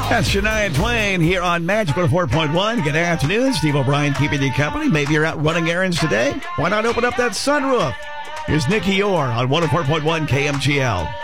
That's Shania Twain here on Magic 4.1. Good afternoon. Steve O'Brien keeping you company. Maybe you're out running errands today. Why not open up that sunroof? Here's Nikki Orr on 104.1 KMGL.